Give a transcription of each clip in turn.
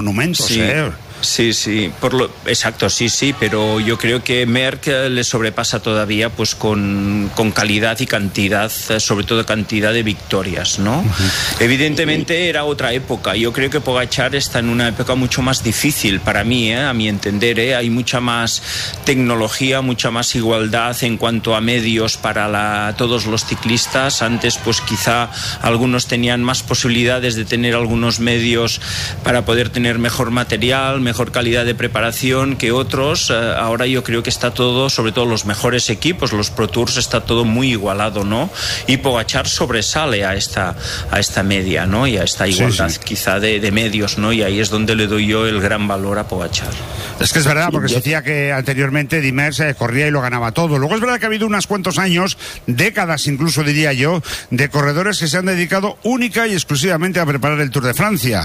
monumentos, sí. Sí, exacto, sí, pero yo creo que Merck le sobrepasa todavía pues con calidad y cantidad, sobre todo cantidad de victorias, ¿no? Evidentemente era otra época. Yo creo que Pogačar está en una época mucho más difícil para mí, a mi entender, hay mucha más tecnología, mucha más igualdad en cuanto a medios para todos los ciclistas. Antes pues quizá algunos tenían más posibilidades de tener algunos medios para poder tener mejor material, mejor calidad de preparación que otros. Ahora yo creo que está todo, sobre todo los mejores equipos, los Pro Tours, está todo muy igualado, ¿no? Y Pogačar sobresale a esta media, ¿no? Y a esta igualdad quizá de medios, ¿no? Y ahí es donde le doy yo el gran valor a Pogačar. Es que es verdad, porque se decía que anteriormente Diemers corría y lo ganaba todo. Luego es verdad que ha habido unos cuantos años, décadas incluso diría yo, de corredores que se han dedicado única y exclusivamente a preparar el Tour de Francia.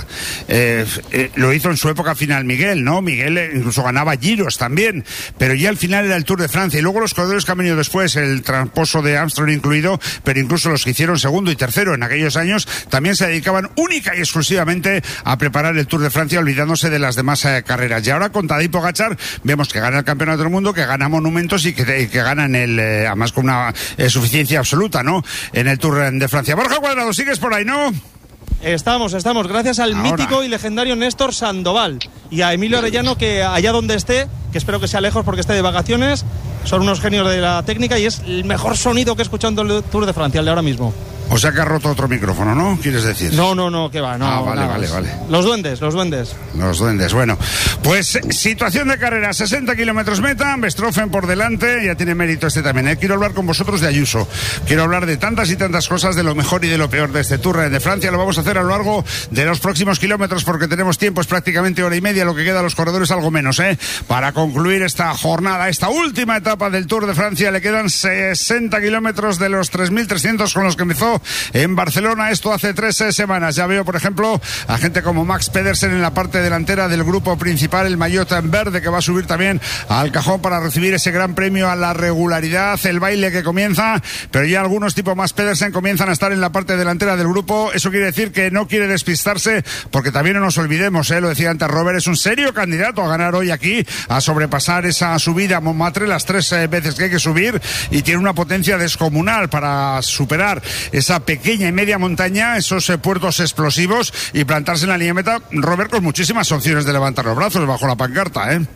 Lo hizo en su época final Miguel, ¿no? Miguel incluso ganaba giros también, pero ya al final era el Tour de Francia. Y luego los corredores que han venido después, el tramposo de Armstrong incluido, pero incluso los que hicieron segundo y tercero en aquellos años, también se dedicaban única y exclusivamente a preparar el Tour de Francia, olvidándose de las demás carreras. Y ahora con Tadej Pogačar vemos que gana el Campeonato del Mundo, que gana monumentos y que gana además con una suficiencia absoluta, ¿no? En el Tour de Francia. Borja Cuadrado, sigues por ahí, ¿no? Estamos, gracias al mítico y legendario Néstor Sandoval y a Emilio Arellano, que allá donde esté, que espero que sea lejos porque esté de vacaciones, son unos genios de la técnica y es el mejor sonido que he escuchado en el Tour de Francia, el de ahora mismo. O sea que ha roto otro micrófono, ¿no? ¿Quieres decir? No, que va, no. Vale. Los duendes. Los duendes, bueno. Pues situación de carrera, 60 kilómetros meta, Verstappen por delante, ya tiene mérito este también, ¿eh? Quiero hablar con vosotros de Ayuso. Quiero hablar de tantas y tantas cosas, de lo mejor y de lo peor de este Tour de Francia. Lo vamos a hacer a lo largo de los próximos kilómetros porque tenemos tiempo, es prácticamente hora y media, lo que queda a los corredores algo menos, ¿eh? Para concluir esta jornada, esta última etapa del Tour de Francia, le quedan 60 kilómetros de los 3.300 con los que empezó en Barcelona, esto hace 3 semanas. Ya veo, por ejemplo, a gente como Max Pedersen en la parte delantera del grupo principal, el maillot en verde, que va a subir también al cajón para recibir ese gran premio a la regularidad, el baile que comienza, pero ya algunos tipo Max Pedersen comienzan a estar en la parte delantera del grupo. Eso quiere decir que no quiere despistarse, porque también no nos olvidemos, lo decía antes Robert, es un serio candidato a ganar hoy aquí, a sobrepasar esa subida a Montmartre las 3 veces que hay que subir, y tiene una potencia descomunal para superar esa pequeña y media montaña, esos puertos explosivos, y plantarse en la línea meta, Robert, con muchísimas opciones de levantar los brazos bajo la pancarta, ¿eh?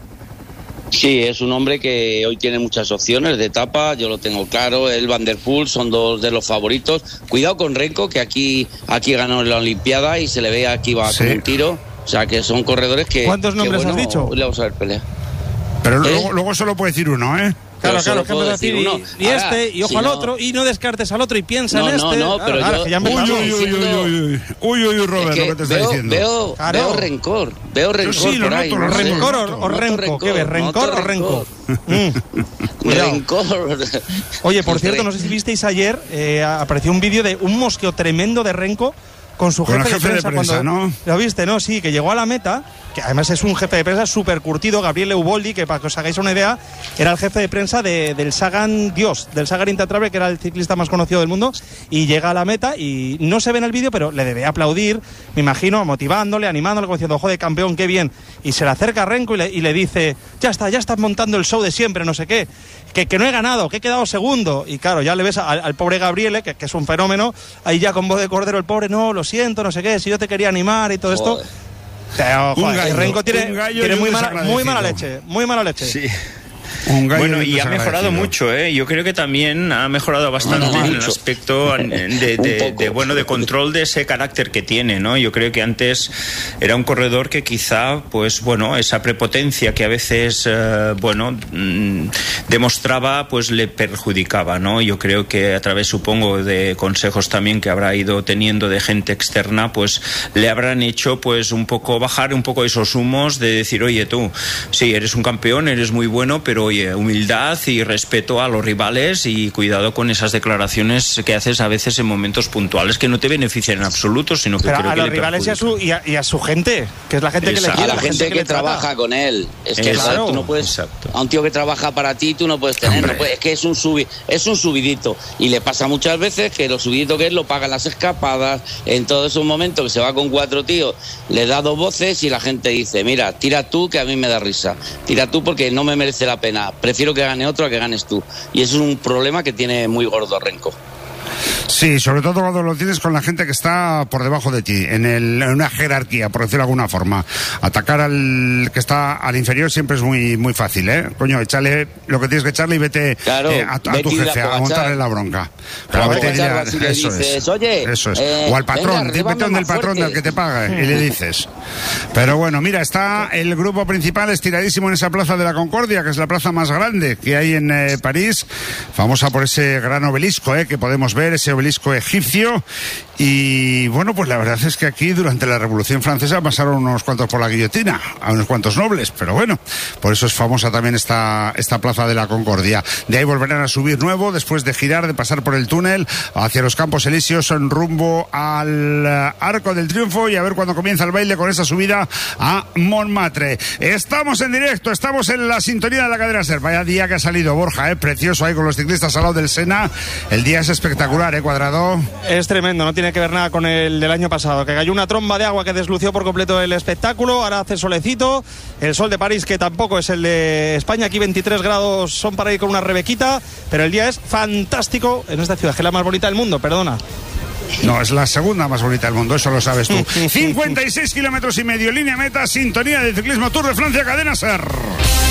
Sí, es un hombre que hoy tiene muchas opciones de etapa, yo lo tengo claro. El Van der Poel son dos de los favoritos. Cuidado con Renko, que aquí ganó en la Olimpiada y se le ve aquí va con un tiro. O sea, que son corredores que... ¿Cuántos nombres has dicho? Le vamos a ver pelea. Pero luego solo puede decir uno, ¿eh? Claro, que puedo decir uno. Y este, y ojo al otro, y no descartes al otro y piensa en este. Pero yo... que ya Uy, Robert, lo que te está diciendo. Veo rencor sí, por ahí. ¿Rencor o renco? ¿Qué ves, rencor o renco? Rencor. Oye, por cierto, no sé si visteis ayer, apareció un vídeo de un mosqueo tremendo de Renko con su jefe de prensa, ¿no? ¿Lo viste, no? Sí, que llegó a la meta, que además es un jefe de prensa súper curtido, Gabriel Euboldi, que para que os hagáis una idea, era el jefe de prensa del Sagan Dios, del Sagan Intratravel, que era el ciclista más conocido del mundo, y llega a la meta y no se ve en el vídeo, pero le debe aplaudir, me imagino, motivándole, animándole, como diciendo, joder, campeón, qué bien. Y se le acerca a Renko y le dice, ya estás montando el show de siempre, no sé qué, que no he ganado, que he quedado segundo. Y claro, ya le ves al pobre Gabriele, que es un fenómeno, ahí ya con voz de cordero, el pobre, no, lo siento, no sé qué, si yo te quería animar y todo esto. Renko tiene muy mala leche. Sí. Bueno, y ha mejorado mucho, ¿eh? Yo creo que también ha mejorado bastante en el aspecto de control de ese carácter que tiene, ¿no? Yo creo que antes era un corredor que quizá, pues bueno, esa prepotencia que a veces, demostraba, pues le perjudicaba, ¿no? Yo creo que a través, supongo, de consejos también que habrá ido teniendo de gente externa, pues le habrán hecho, pues bajar un poco esos humos de decir, oye, tú, sí, eres un campeón, eres muy bueno, pero oye, oye, humildad y respeto a los rivales y cuidado con esas declaraciones que haces a veces en momentos puntuales que no te benefician en absoluto, sino que pero creo a que los le rivales y a su gente, que es la gente que le quiere, a la gente que trabaja con él. Es que Exacto. tú no puedes, a un tío que trabaja para ti, tú no puedes tener, es que es un subidito, y le pasa muchas veces que lo subidito que es lo pagan las escapadas, en todos esos momentos que se va con 4 tíos, le da 2 voces y la gente dice, mira, tira tú que a mí me da risa, tira tú porque no me merece la pena, prefiero que gane otro a que ganes tú, y eso es un problema que tiene muy gordo Renko. Sí, sobre todo cuando lo tienes con la gente que está por debajo de ti, en una jerarquía, por decirlo de alguna forma. Atacar al que está al inferior siempre es muy muy fácil, ¿eh? Coño, échale lo que tienes que echarle y vete a tu jefe a montarle la bronca. Claro, eso es. O al patrón, vete donde el patrón del que te paga y le dices. Pero bueno, mira, está el grupo principal estiradísimo en esa plaza de la Concordia, que es la plaza más grande que hay en París, famosa por ese gran obelisco, que podemos ver, ese obelisco egipcio. Y bueno, pues la verdad es que aquí durante la Revolución Francesa pasaron unos cuantos por la guillotina, a unos cuantos nobles, pero bueno, por eso es famosa también esta plaza de la Concordia. De ahí volverán a subir nuevo, después de girar, de pasar por el túnel hacia los Campos Elíseos en rumbo al Arco del Triunfo, y a ver cuándo comienza el baile con esa subida a Montmartre. Estamos en directo, estamos en la sintonía de la cadena SER. Vaya día que ha salido, Borja, precioso ahí con los ciclistas al lado del Sena. El día es espectacular, Cuadrado. Es tremendo, no tiene que ver nada con el del año pasado, que cayó una tromba de agua que deslució por completo el espectáculo. Ahora hace solecito, el sol de París, que tampoco es el de España, aquí 23 grados son para ir con una rebequita, pero el día es fantástico en esta ciudad, que es la más bonita del mundo, perdona. No, es la segunda más bonita del mundo, eso lo sabes tú. 56 kilómetros y medio, línea meta, sintonía de ciclismo, Tour de Francia, cadena SER.